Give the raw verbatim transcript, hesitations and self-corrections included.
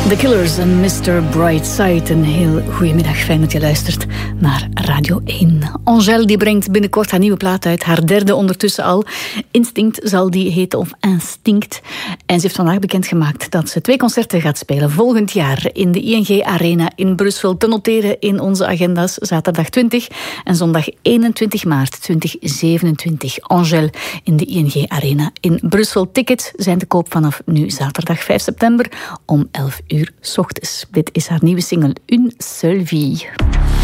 The Killers en mister Brightside. Een heel goedemiddag, fijn dat je luistert naar Radio één. Angèle die brengt binnenkort haar nieuwe plaat uit, haar derde ondertussen al. Instinct zal die heten, of Instinct. En ze heeft vandaag bekendgemaakt dat ze twee concerten gaat spelen volgend jaar in de I N G Arena in Brussel. Te noteren in onze agenda's zaterdag twintig en zondag eenentwintig maart tweeduizend zevenentwintig. Angèle in de I N G Arena in Brussel. Tickets zijn te koop vanaf nu zaterdag vijf september om elf uur 's ochtends. Dit is haar nieuwe single Une Seule Vie.